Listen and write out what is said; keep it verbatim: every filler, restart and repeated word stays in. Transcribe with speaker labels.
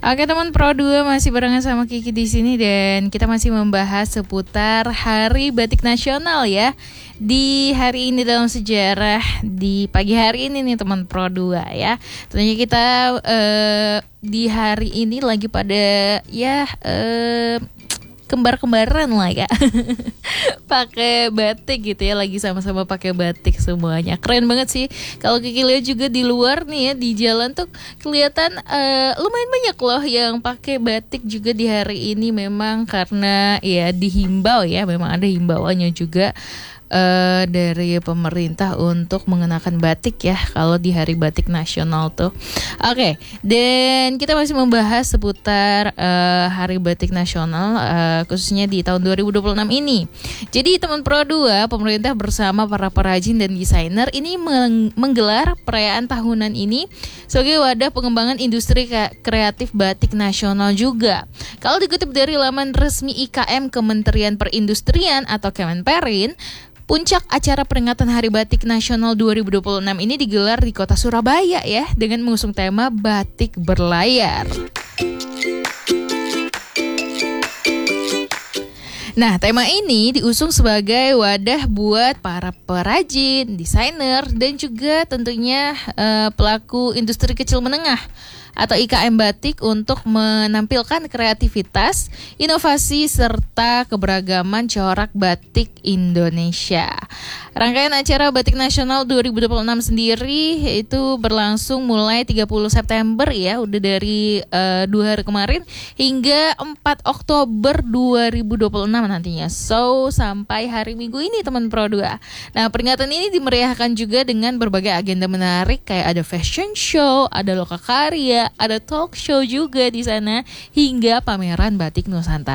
Speaker 1: Oke teman Pro dua, masih barengan sama Kiki di sini dan kita masih membahas seputar Hari Batik Nasional ya. Di hari ini dalam sejarah, di pagi hari ini nih teman Pro dua ya. Tentunya kita uh, di hari ini lagi pada ya uh, kembar-kembaran lah ya. Pakai batik gitu ya, lagi sama-sama pakai batik semuanya. Keren banget sih. Kalau Kiki lihat juga di luar nih ya, di jalan tuh kelihatan uh, lumayan banyak loh yang pakai batik juga di hari ini, memang karena ya dihimbau ya, memang ada himbauannya juga Uh, dari pemerintah untuk mengenakan batik ya kalau di Hari Batik Nasional tuh. Oke, okay. Dan kita masih membahas seputar uh, Hari Batik Nasional uh, khususnya di tahun dua ribu dua puluh enam ini. Jadi teman Pro dua, pemerintah bersama para perajin dan desainer ini meng- menggelar perayaan tahunan ini sebagai wadah pengembangan industri ke- kreatif batik nasional juga. Kalau dikutip dari laman resmi I K M Kementerian Perindustrian atau Kemenperin, puncak acara peringatan Hari Batik Nasional dua ribu dua puluh enam ini digelar di kota Surabaya ya, dengan mengusung tema Batik Berlayar. Nah, tema ini diusung sebagai wadah buat para perajin, desainer, dan juga tentunya uh, pelaku industri kecil menengah atau I K M batik untuk menampilkan kreativitas, inovasi, serta keberagaman corak batik Indonesia. Rangkaian acara Batik Nasional dua ribu dua puluh enam sendiri itu berlangsung mulai tiga puluh September ya, udah dari uh, dua hari kemarin hingga empat Oktober dua ribu dua puluh enam nantinya. So, sampai hari Minggu ini teman Pro dua. Nah, peringatan ini dimeriahkan juga dengan berbagai agenda menarik kayak ada fashion show, ada lokakarya, ada talk show juga di sana, hingga pameran batik Nusantara.